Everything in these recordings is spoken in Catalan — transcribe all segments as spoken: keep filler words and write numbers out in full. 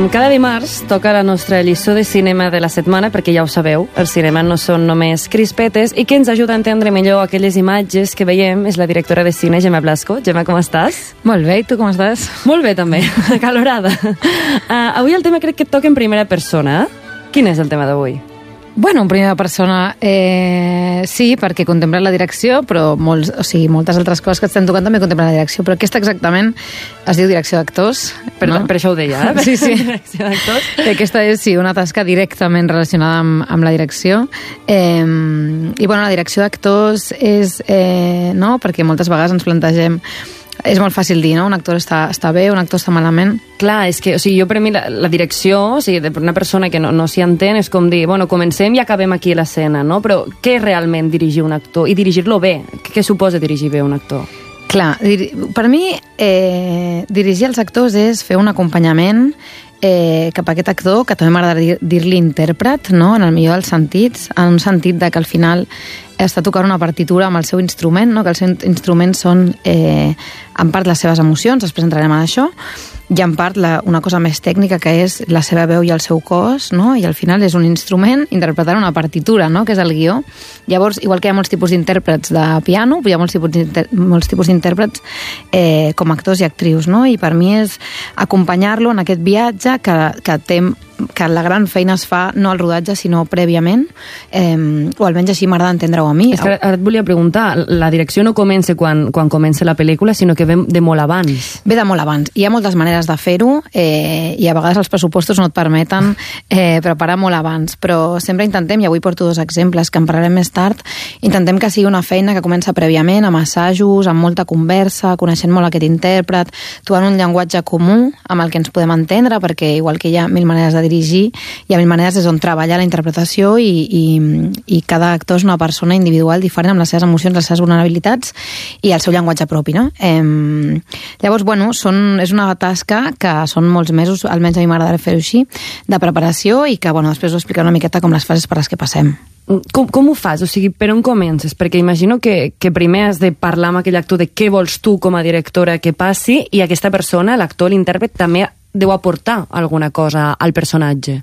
Com cada dimarts toca la nostra lliçó de cinema de la setmana, perquè ja ho sabeu, el cinema no són només crispetes, i qui ens ajuda a entendre millor aquelles imatges que veiem és la directora de cine, Gemma Blasco. Gemma, com estàs? Molt bé, i tu com estàs? Molt bé, també, acalorada. Uh, avui el tema crec que et toca en primera persona. Quin és el tema d'avui? Bueno, en primera persona, eh, sí, perquè contemplen la direcció, però molts, o sigui, moltes altres coses que estem tocant també contemplen la direcció, però aquesta exactament es diu direcció d'actors. Per, no? per això ho deia, eh? Sí, sí. Direcció d'actors. Aquesta és, sí, una tasca directament relacionada amb, amb la direcció. Eh, I, bueno, la direcció d'actors és, eh, no?, perquè moltes vegades ens plantegem. És molt fàcil dir, no? Un actor està, està bé, un actor està malament. Clar, és que, o sigui, jo per mi la, la direcció, o sigui, per una persona que no, no s'hi entén, és com dir, bueno, comencem i acabem aquí l'escena, no? Però què és realment dirigir un actor? I dirigir-lo bé? Què, què suposa dirigir bé un actor? Clar, per mi eh, dirigir els actors és fer un acompanyament eh, cap a aquest actor, que també m'agrada dir-li intèrpret, no? En el millor dels sentits, en un sentit de que al final està tocant una partitura amb el seu instrument, no? Que els seus instruments són eh, en part les seves emocions, després entrarem en això, i en part la, una cosa més tècnica que és la seva veu i el seu cos, no? I al final és un instrument interpretant una partitura, no? Que és el guió. Llavors, igual que hi ha molts tipus d'intèrprets de piano, hi ha molts tipus molts tipus d'intèrprets eh, com actors i actrius, no? I per mi és acompanyar-lo en aquest viatge que, que té que la gran feina es fa no al rodatge sinó prèviament, eh, o almenys així m'agrada entendre-ho a mi. És que ara et volia preguntar, la direcció no comença quan, quan comença la pel·lícula, sinó que ve de molt abans. Ve de molt abans. Hi ha moltes maneres de fer-ho eh, i a vegades els pressupostos no et permeten eh, preparar molt abans, però sempre intentem, i avui porto dos exemples que en parlarem més tard, intentem que sigui una feina que comença prèviament, amb assajos, amb molta conversa, coneixent molt aquest intèrpret, trobant un llenguatge comú amb el que ens podem entendre, perquè igual que hi ha mil maneres de dirigir, hi ha mil maneres des d'on treballar la interpretació i, i, i cada actor és una persona individual diferent amb les seves emocions, les seves vulnerabilitats i el seu llenguatge propi, no? Eh, llavors, bueno, són, és una tasca que són molts mesos, almenys a mi m'agrada fer-ho així, de preparació i que, bueno, després us explicaré una miqueta com les fases per les que passem. Com, com ho fas? O sigui, per on comences? Perquè imagino que, que primer has de parlar amb aquell actor de què vols tu com a directora que passi i aquesta persona, l'actor, l'intèrpret, també deu aportar alguna cosa al personatge.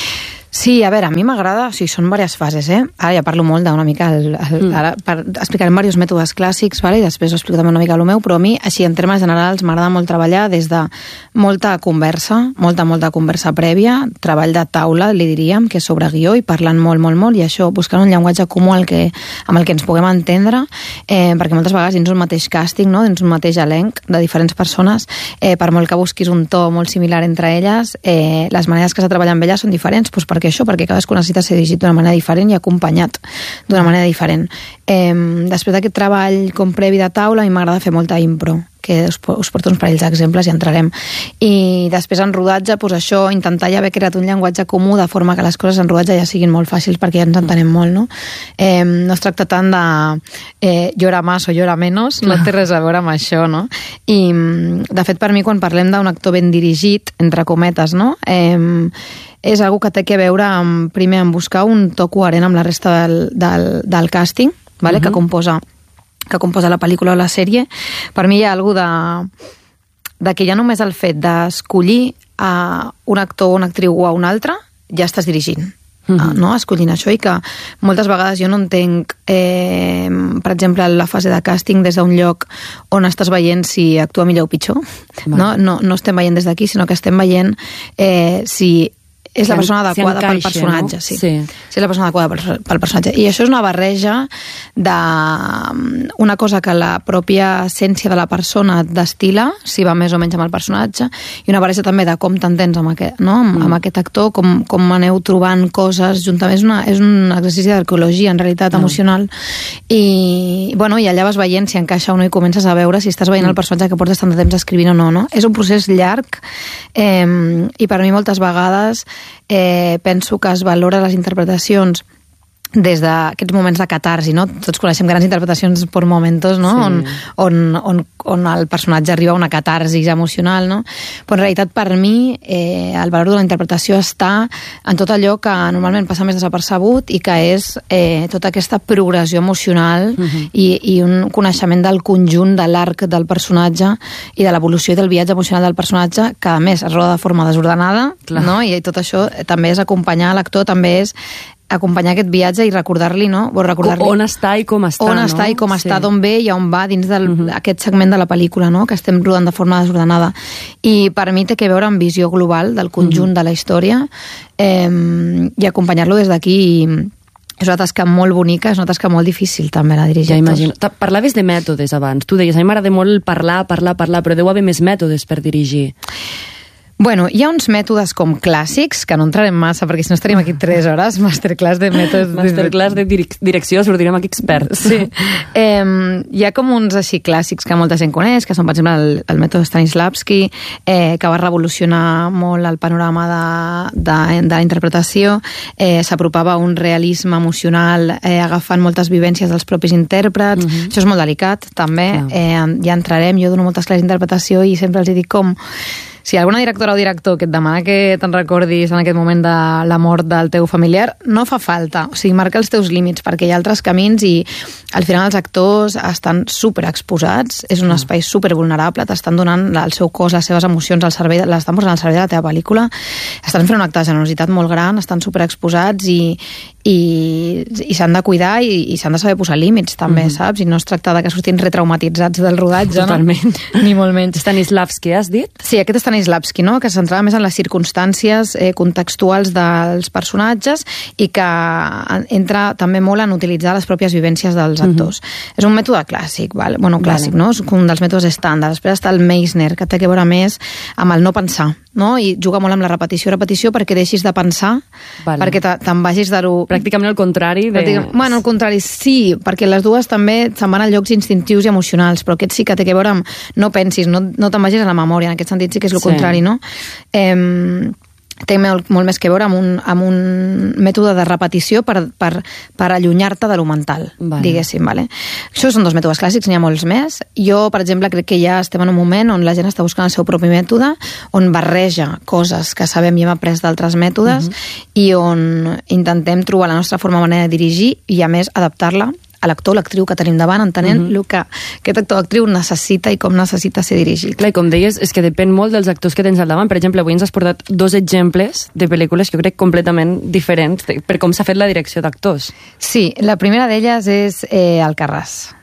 Sí, a veure, a mi m'agrada, o sigui, són diverses fases, eh? Ara ja parlo molt d'una mica, el, el, mm. ara per, explicarem diversos mètodes clàssics, vale? I després ho explico també una mica el meu, però a mi, així, en termes generals, m'agrada molt treballar des de molta conversa, molta, molta conversa prèvia, treball de taula, li diríem, que és sobre guió, i parlant molt, molt, molt, i això, buscant un llenguatge comú al que, amb el que ens puguem entendre, eh, perquè moltes vegades dins un mateix càsting, no? Dins un mateix elenc de diferents persones, eh, per molt que busquis un to molt similar entre elles, eh, les maneres que s'ha de treballar amb elles són diferents, doncs perquè això, perquè cadascú necessita ser dirigit d'una manera diferent i acompanyat d'una manera diferent. Eh, després d'aquest treball com previ de taula, a mi m'agrada fer molta impro, que us, us porto uns parells d'exemples i entrarem. I després en rodatge, doncs això, intentar ja haver creat un llenguatge comú de forma que les coses en rodatge ja siguin molt fàcils perquè ja ens entenem molt, no? Eh, no es tracta tant de eh, llora más o llora menos, no té res a veure amb això, no? I, de fet, per mi, quan parlem d'un actor ben dirigit, entre cometes, no? Eh, és algo que té que veure amb, primer, amb buscar un to coherent amb la resta del, del, del càsting, vale? uh-huh. que composa que composa la pel·lícula o la sèrie. Per mi hi ha alguna de, de que ja només el fet d'escollir a un actor o una actriu o a un altre, ja estàs dirigint. Uh-huh. No? Escollint això, i que moltes vegades jo no entenc, eh, per exemple, la fase de càsting des d'un lloc on estàs veient si actua millor o pitjor. No, no, no estem veient des d'aquí, sinó que estem veient eh, si és la persona adequada si encaixa, pel personatge, no? sí. sí. Si és la persona adequada pel, pel personatge. I això és una barreja d'una cosa que la pròpia essència de la persona et destila, si va més o menys amb el personatge, i una barreja també de com t'entens amb, aquest, no? amb, mm. amb aquest actor, com, com aneu trobant coses juntament. És, una, és un exercici d'arqueologia, en realitat, mm. emocional. I, bueno, i allà vas veient si encaixa o no i comences a veure si estàs veient mm. el personatge que portes tant de temps escrivint o no, no? És un procés llarg eh, i per mi moltes vegades Eh, penso que es valora les interpretacions des d'aquests moments de catarsi, no? Tots coneixem grans interpretacions por momentos, no? Sí. On, on, on, on el personatge arriba a una catarsi emocional, no? Però en realitat, per mi, eh, el valor de la interpretació està en tot allò que normalment passa més desapercebut i que és eh, tota aquesta progressió emocional uh-huh. i, i un coneixement del conjunt de l'arc del personatge i de l'evolució i del viatge emocional del personatge, que a més es roda de forma desordenada, no? I tot això també és acompanyar l'actor, també és acompanyar aquest viatge i recordar-li, no? O recordar-li on està i com està, on no? està i com sí. està, d'on ve i on va dins d'aquest uh-huh. segment de la pel·lícula, no? Que estem rodant de forma desordenada. I per mi té que veure amb visió global del conjunt uh-huh. de la història eh, i acompanyar-lo des d'aquí és una tasca molt bonica, és una tasca molt difícil també la dirigir. Ja imagino. Parlaves de mètodes abans. Tu deies, a mi m'agrada molt parlar, parlar, parlar, però deu haver més mètodes per dirigir. Bueno, hi ha uns mètodes com clàssics, que no entrarem massa, perquè si no estaríem aquí tres hores, masterclass de mètodes... Masterclass de direcció, sortirem aquí experts. Sí. Eh, hi ha com uns així clàssics que molta gent coneix, que són, per exemple, el, el mètode Stanislavski, eh, que va revolucionar molt el panorama de, de, de la interpretació, eh, s'apropava a un realisme emocional, eh, agafant moltes vivències dels propis intèrprets. Uh-huh. Això és molt delicat, també. Uh-huh. Eh, ja entrarem, jo dono moltes classes d'interpretació i sempre els dic com... Si alguna directora o director que et demana que te'n recordis en aquest moment de la mort del teu familiar, no fa falta. O sigui, marca els teus límits, perquè hi ha altres camins i al final els actors estan superexposats, és un espai supervulnerable, t'estan donant el seu cos, les seves emocions al servei, l'estan posant al servei de la teva pel·lícula, estan fent un acte de generositat molt gran, estan superexposats i, i, i s'han de cuidar i, i s'han de saber posar límits també, mm-hmm. saps? I no es tracta de que surtin retraumatitzats del rodatge. Totalment. No? Ni molt menys. Stanislavski, has dit? Sí, aquest Stanislavski, no? Que es centrava més en les circumstàncies eh, contextuals dels personatges i que entra també molt en utilitzar les pròpies vivències dels actors. Mm-hmm. És un mètode clàssic, val? Bueno, clàssic, vale. No? És un dels mètodes estàndards. Després està el Meisner, que té que veure més amb el no pensar, no? I juga molt amb la repetició, repetició perquè deixis de pensar, vale. Perquè te'n vagis de lo... Pràcticament el contrari. De... Bueno, al contrari, sí, perquè les dues també se'n van a llocs instintius i emocionals, però aquest sí que té que veure amb no pensis, no, no te'n vagis a la memòria, en aquest sentit sí que és el sí. contrari, no? Eh, té molt, molt més que veure amb un, amb un mètode de repetició per, per, per allunyar-te de lo mental, vale. Diguéssim, vale? Això són dos mètodes clàssics, n'hi ha molts més. Jo, per exemple, crec que ja estem en un moment on la gent està buscant el seu propi mètode, on barreja coses que sabem i hem après d'altres mètodes, uh-huh. i on intentem trobar la nostra forma manera de dirigir i, a més, adaptar-la a l'actor o l'actriu que tenim davant, entenent uh-huh. el que aquest actor o actriu necessita i com necessita ser dirigit. Clar, com deies, és que depèn molt dels actors que tens al davant. Per exemple, avui ens has portat dos exemples de pel·lícules que jo crec completament diferents de, per com s'ha fet la direcció d'actors. Sí, la primera d'elles és eh, Alcarràs.